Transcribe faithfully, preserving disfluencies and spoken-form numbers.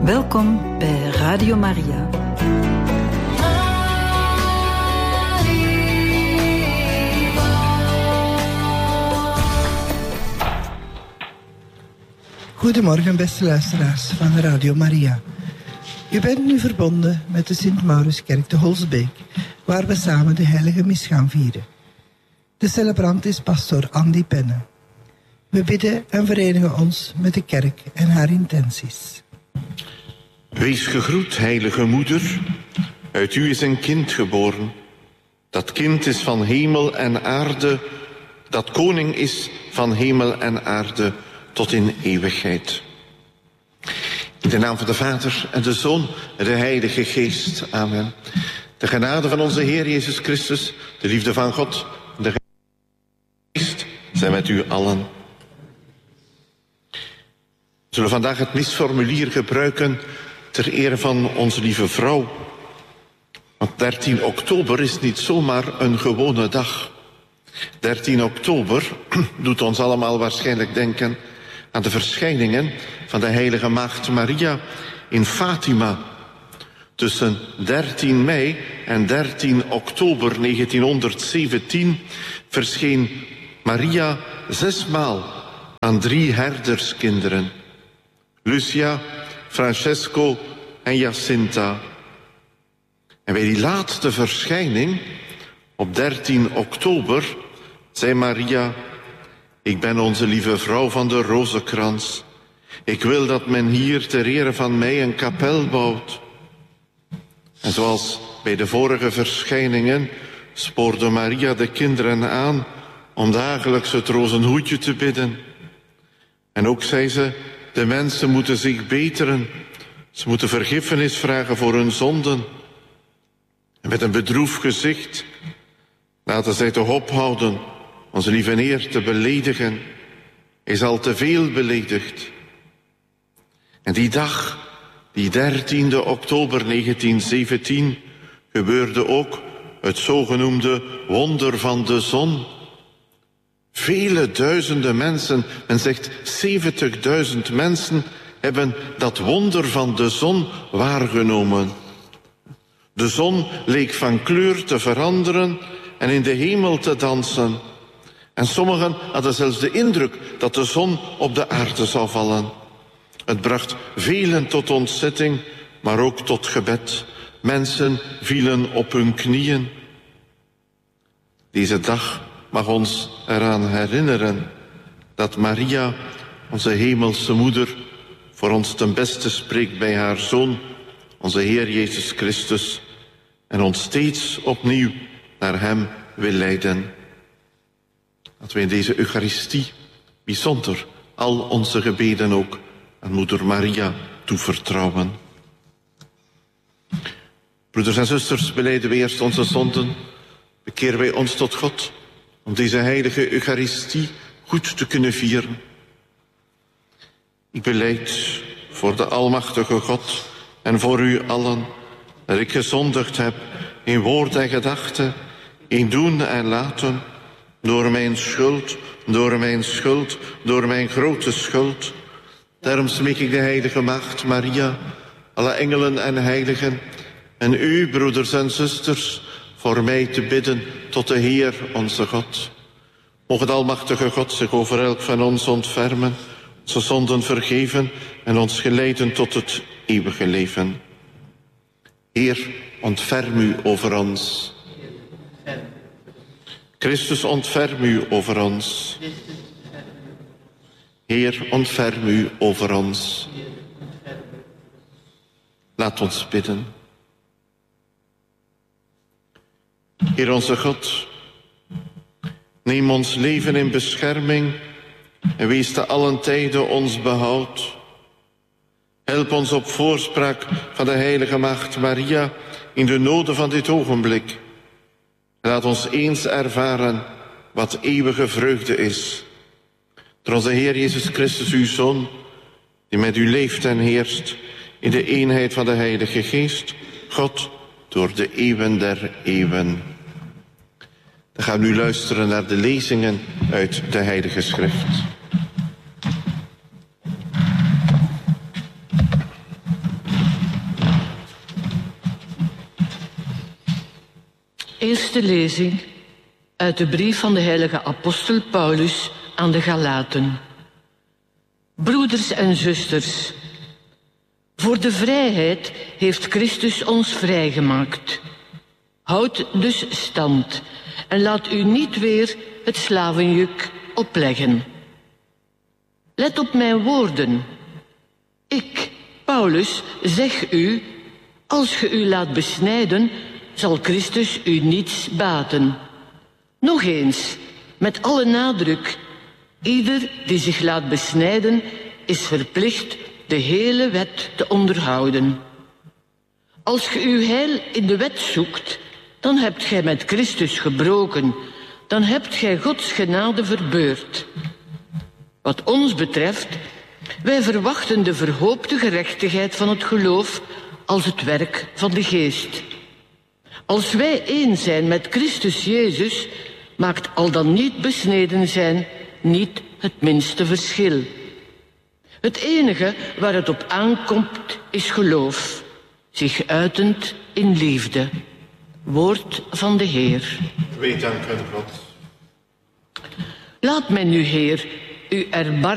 Welkom bij Radio Maria. Goedemorgen, beste luisteraars van Radio Maria. U bent nu verbonden met de Sint-Mauritskerk te Holsbeek, waar we samen de heilige mis gaan vieren. De celebrant is pastoor Andy Penne. We bidden en verenigen ons met de kerk en haar intenties. Wees gegroet, heilige moeder. Uit u is een kind geboren. Dat kind is van hemel en aarde. Dat koning is van hemel en aarde tot in eeuwigheid. In de naam van de Vader en de Zoon en de Heilige Geest. Amen. De genade van onze Heer Jezus Christus, de liefde van God en de Geest zijn met u allen. We zullen vandaag het misformulier gebruiken ter ere van onze lieve vrouw. Want dertien oktober is niet zomaar een gewone dag. dertien oktober doet ons allemaal waarschijnlijk denken aan de verschijningen van de heilige maagd Maria in Fatima. Tussen dertien mei en dertien oktober negentienhonderdzeventien verscheen Maria zesmaal aan drie herderskinderen. Lucia, Francesco en Jacinta. En bij die laatste verschijning, op dertien oktober, zei Maria: ik ben onze lieve vrouw van de rozenkrans. Ik wil dat men hier ter ere van mij een kapel bouwt. En zoals bij de vorige verschijningen spoorde Maria de kinderen aan om dagelijks het rozenhoedje te bidden. En ook zei ze: de mensen moeten zich beteren. Ze moeten vergiffenis vragen voor hun zonden. En met een bedroefd gezicht laten zij toch ophouden onze lieve Heer te beledigen. Hij is al te veel beledigd. En die dag, die dertiende oktober negentienzeventien, gebeurde ook het zogenoemde wonder van de zon. Vele duizenden mensen, men zegt zeventigduizend mensen, hebben dat wonder van de zon waargenomen. De zon leek van kleur te veranderen en in de hemel te dansen. En sommigen hadden zelfs de indruk dat de zon op de aarde zou vallen. Het bracht velen tot ontzetting, maar ook tot gebed. Mensen vielen op hun knieën. Deze dag mag ons eraan herinneren dat Maria, onze hemelse moeder, voor ons ten beste spreekt bij haar Zoon, onze Heer Jezus Christus, en ons steeds opnieuw naar Hem wil leiden. Dat we in deze Eucharistie bijzonder al onze gebeden ook aan Moeder Maria toevertrouwen. Broeders en zusters, belijden we eerst onze zonden, bekeren wij ons tot God, om deze heilige Eucharistie goed te kunnen vieren. Ik belijd voor de almachtige God en voor u allen dat ik gezondigd heb in woord en gedachte, in doen en laten, door mijn schuld, door mijn schuld, door mijn grote schuld. Daarom smeek ik de heilige maagd Maria, alle engelen en heiligen, en u, broeders en zusters, voor mij te bidden tot de Heer onze God. Mogen de almachtige God zich over elk van ons ontfermen, onze zonden vergeven en ons geleiden tot het eeuwige leven. Heer, ontferm u over ons. Christus, ontferm u over ons. Heer, ontferm u over ons. Laat ons bidden. Heer onze God, neem ons leven in bescherming en wees te allen tijden ons behoud. Help ons op voorspraak van de heilige maagd Maria in de noden van dit ogenblik. Laat ons eens ervaren wat eeuwige vreugde is. Door onze Heer Jezus Christus, uw Zoon, die met u leeft en heerst in de eenheid van de Heilige Geest, God, door de eeuwen der eeuwen. Dan gaan we nu luisteren naar de lezingen uit de Heilige Schrift. Eerste lezing uit de brief van de heilige apostel Paulus aan de Galaten. Broeders en zusters, voor de vrijheid heeft Christus ons vrijgemaakt. Houd dus stand en laat u niet weer het slavenjuk opleggen. Let op mijn woorden. Ik, Paulus, zeg u, als ge u laat besnijden, zal Christus u niets baten. Nog eens, met alle nadruk, ieder die zich laat besnijden, is verplicht de hele wet te onderhouden. Als ge uw heil in de wet zoekt, dan hebt gij met Christus gebroken, dan hebt gij Gods genade verbeurd. Wat ons betreft, wij verwachten de verhoopte gerechtigheid van het geloof als het werk van de geest. Als wij één zijn met Christus Jezus, maakt al dan niet besneden zijn niet het minste verschil. Het enige waar het op aankomt is geloof, zich uitend in liefde. Woord van de Heer. Wij danken God. Laat mij nu, Heer, uw erbarming